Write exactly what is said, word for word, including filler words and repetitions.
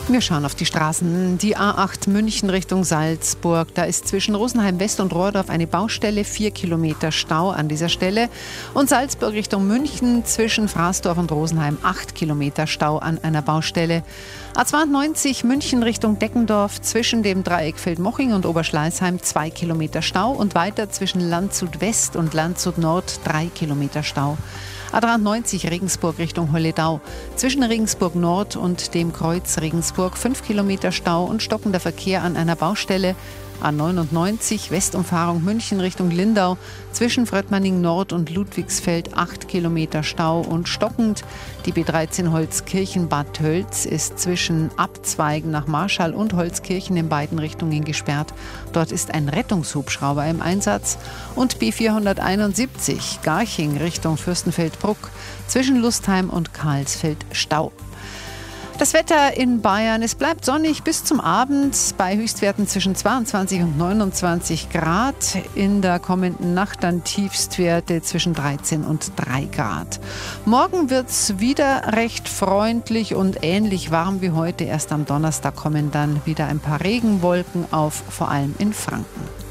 Wir schauen auf die Straßen. Die A acht München Richtung Salzburg. Da ist zwischen Rosenheim West und Rohrdorf eine Baustelle, vier Kilometer Stau an dieser Stelle. Und Salzburg Richtung München zwischen Fraßdorf und Rosenheim, acht Kilometer Stau an einer Baustelle. A zweiundneunzig München Richtung Deckendorf zwischen dem Dreieck Feldmoching und Oberschleißheim, zwei Kilometer Stau. Und weiter zwischen Landshut West und Landshut Nord, drei Kilometer Stau. A dreiundneunzig Regensburg Richtung Holledau. Zwischen Regensburg Nord und dem Kreuz Regensburg fünf Kilometer Stau und stockender Verkehr an einer Baustelle. A neunundneunzig Westumfahrung München Richtung Lindau. Zwischen Fröttmanning Nord und Ludwigsfeld acht Kilometer Stau und stockend. Die B dreizehn Holzkirchen Bad Tölz ist zwischen Abzweigen nach Marschall und Holzkirchen in beiden Richtungen gesperrt. Dort ist ein Rettungshubschrauber im Einsatz. Und B vierhunderteinundsiebzig Garching Richtung Fürstenfeldbruck. Zwischen Lustheim und Karlsfeld Stau. Das Wetter in Bayern, es bleibt sonnig bis zum Abend bei Höchstwerten zwischen zweiundzwanzig und neunundzwanzig Grad. In der kommenden Nacht dann Tiefstwerte zwischen dreizehn und drei Grad. Morgen wird es wieder recht freundlich und ähnlich warm wie heute. Erst am Donnerstag kommen dann wieder ein paar Regenwolken auf, vor allem in Franken.